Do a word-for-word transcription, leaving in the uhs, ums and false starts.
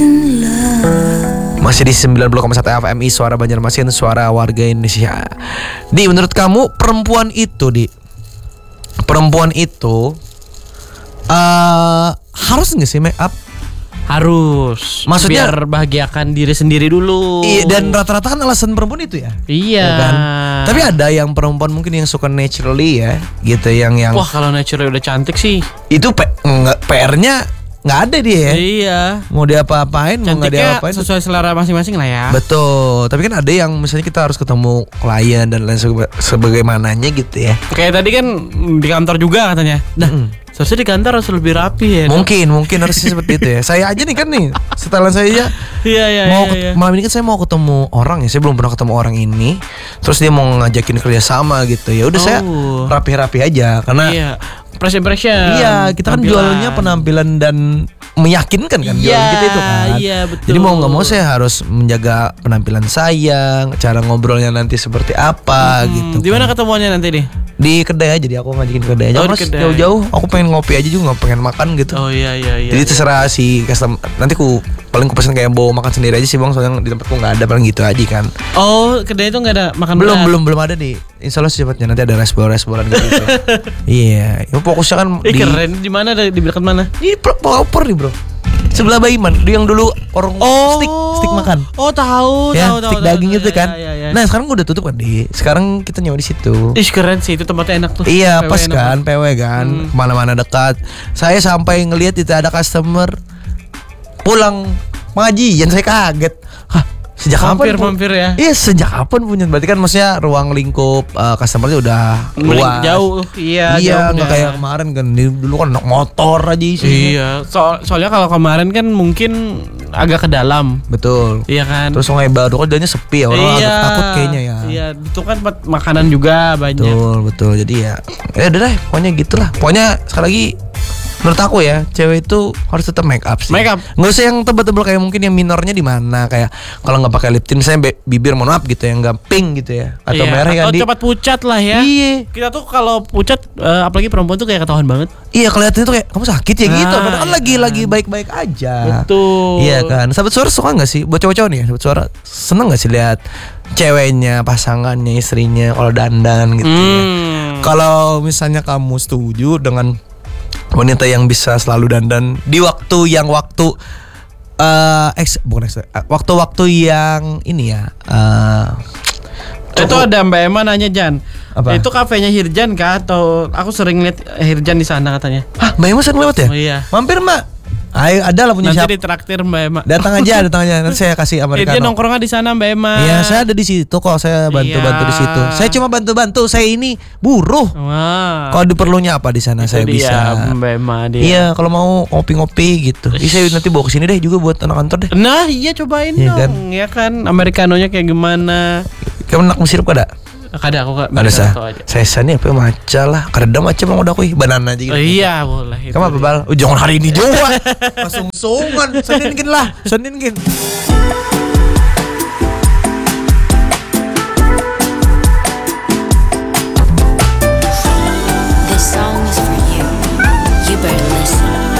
Masih di sembilan puluh koma satu F M I Suara Banjarmasin, suara warga Indonesia. Di, menurut kamu perempuan itu, Di, perempuan itu uh, harus nggak sih make up? Harus. Maksudnya biar bahagiakan diri sendiri dulu. Iya, dan rata-rata kan alasan perempuan itu ya. Iya. Ya kan? Tapi ada yang perempuan mungkin yang suka naturally ya, gitu, yang yang wah, kalau naturally udah cantik sih. Itu P- nggak P R-nya nggak ada dia ya. Iya. Mau diapa-apain, mau nggak diapa-apain sesuai selera masing-masing lah ya. Betul. Tapi kan ada yang misalnya kita harus ketemu klien dan lain sebe- sebagaimananya gitu ya. Kayak tadi kan di kantor juga katanya. Nah, mm. seharusnya di kantor harus lebih rapi ya. Mungkin, no? mungkin harusnya seperti itu ya. Saya aja nih kan nih, setelan saya aja. Iya, iya, mau iya, iya. Malam ini kan saya mau ketemu orang ya. Saya belum pernah ketemu orang ini. Terus dia mau ngajakin kerja sama gitu. Ya udah, oh. saya rapi-rapi aja karena iya. Fresh impression. Iya, kita kan jualnya penampilan dan meyakinkan kan, iya, jualan kita itu kan. Iya, betul. Jadi mau nggak mau saya harus menjaga penampilan saya, cara ngobrolnya nanti seperti apa hmm, gitu. Di mana kan ketemuannya nanti nih? Di kedai aja, jadi aku ngajakin kedai aja. Oh, Mas, jauh-jauh aku pengen ngopi aja juga, nggak pengen makan gitu. Oh iya iya iya. Jadi terserah si customer. Nanti ku paling ku pesen kayak bawa makan sendiri aja sih bang, soalnya di tempatku nggak ada, paling gitu aja kan. Oh, kedai itu nggak ada makan belum berat. belum belum ada nih. Insya Allah secepatnya nanti ada restoran-restoran gitu. Iya, yeah. Fokusnya kan eh, di keren. Di mana, di dekat mana? Di proper nih bro. Sebelah Baiman, dia yang dulu orang oh, stick stick makan. Oh tahu, ya, tahu, stick tahu, daging tahu, itu tahu, kan. Ya, ya, ya. Nah sekarang udah tutup kan, Di. Sekarang kita nyewa di situ. Ih keren sih, itu tempatnya enak tuh. Iya, P W pas enak kan, pas. P W kan, hmm. kemana-mana dekat. Saya sampai ngelihat itu ada customer pulang pengajian, saya kaget. Hah, sejak mampir, kapan? Mampir ya. Iya, sejak kapan punya? Berarti kan maksudnya ruang lingkup uh, customernya udah luas. Jauh, iya. Iya, nggak kayak kemarin kan. Dulu kan anak motor aja sih. Iya. So, soalnya kalau kemarin kan mungkin agak ke dalam. Betul. Iya kan. Terus Sungai Baru kan jadinya sepi ya, orang iya, agak takut kayaknya ya. Iya, itu kan tempat makanan juga banyak. Betul, betul. Jadi ya, ya udah deh, pokoknya gitulah. Pokoknya sekali lagi, menurut aku ya, cewek itu harus tetap make up sih. Make up. Nggak usah yang tebel-tebel kayak mungkin yang minornya di mana, kayak kalau nggak pakai lip tint, misalnya bibir mohon maaf gitu, yang nggak pink gitu ya, atau iya, merah kan. Atau cepat pucat lah ya. Iya. Kita tuh kalau pucat, uh, apalagi perempuan tuh kayak ketahuan banget. Iya, kelihatannya tuh kayak kamu sakit ya, nah, gitu. Padahal iya lagi kan. lagi baik-baik aja. Betul. Iya kan. Sahabat Suara suka nggak sih buat cowok-cowok nih? Ya, Sahabat Suara seneng nggak sih lihat ceweknya, pasangannya, istrinya kalau dandan gitu hmm. ya? Kalau misalnya kamu setuju dengan wanita yang bisa selalu dandan di waktu yang waktu uh, ex, bukan ex, waktu-waktu yang ini ya. Uh, itu oh, ada Mbak Emma nanya Jan. Apa? Itu kafenya Hirjan kah atau aku sering lihat Hirjan di sana katanya. Hah, Mbak Emma sering lewat ya? Oh iya. Mampir Mbak. Ayo, ada lah punya nanti siapa? Nanti ditraktir Mbak Emma. Datang aja, datang aja. Nanti saya kasih americano. Dia nongkrongnya di sana Mbak Emma. Iya, saya ada di situ kok. Saya bantu-bantu di situ. Saya cuma bantu-bantu. Saya ini buruh. Wah. Kalau diperlunya apa di sana saya dia, bisa. Mbak Emma dia. Iya, kalau mau ngopi-ngopi gitu. Iya, saya nanti bawa ke sini deh juga buat anak kantor deh. Nah, iya cobain iya, dong. Kan? Ya kan, americanonya kayak gimana? Kamu nak sirup ada? Ada aku kak. Ada sah. Saya sana apa maca lah. Karena maca bang udah kui banana aja gitu. Oh, iya boleh. Kamu apa bal? Oh, jangan hari ini juga. Langsung sungan. Senin gin lah. Senin gin.